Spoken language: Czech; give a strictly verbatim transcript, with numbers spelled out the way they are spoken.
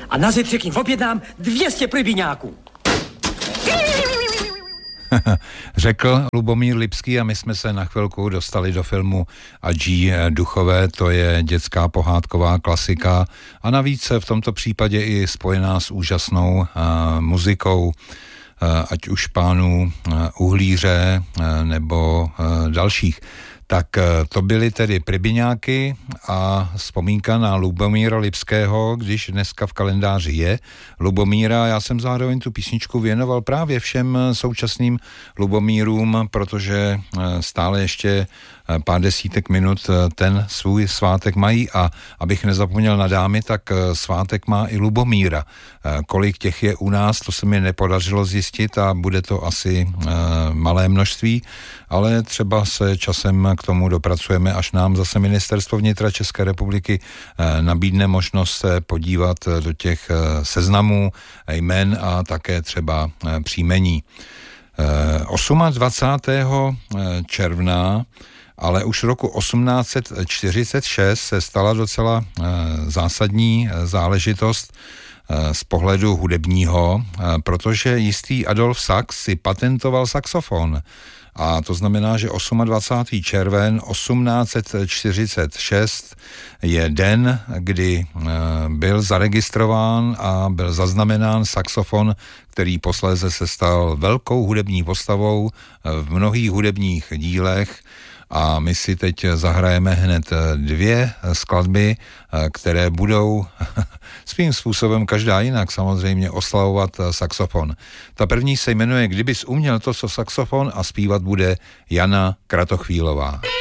a na zítřek jim objednám dvě stě plybíňáků. Řekl Lubomír Lipský a my jsme se na chvilku dostali do filmu A G Duchové, to je dětská pohádková klasika a navíc v tomto případě i spojená s úžasnou uh, muzikou, uh, ať už pánů uh, Uhlíře uh, nebo uh, dalších. Tak to byly tedy Prybyňáky a vzpomínka na Lubomíra Lipského, když dneska v kalendáři je Lubomíra. Já jsem zároveň tu písničku věnoval právě všem současným Lubomírům, protože stále ještě pár desítek minut ten svůj svátek mají a abych nezapomněl na dámy, tak svátek má i Lubomíra. Kolik těch je u nás, to se mi nepodařilo zjistit a bude to asi malé množství, ale třeba se časem k tomu dopracujeme, až nám zase Ministerstvo vnitra České republiky nabídne možnost se podívat do těch seznamů jmen a také třeba příjmení. dvacátého osmého června ale už roku osmnáct set čtyřicet šest se stala docela e, zásadní záležitost e, z pohledu hudebního, e, protože jistý Adolf Sax si patentoval saxofon. A to znamená, že dvacátého osmého červen osmnáct set čtyřicet šest je den, kdy e, byl zaregistrován a byl zaznamenán saxofon, který posléze se stal velkou hudební postavou v mnohých hudebních dílech. A my si teď zahrajeme hned dvě skladby, které budou svým způsobem každá jinak samozřejmě oslavovat saxofon. Ta první se jmenuje Kdybys uměl to, co saxofon a zpívat bude Jana Kratochvílová.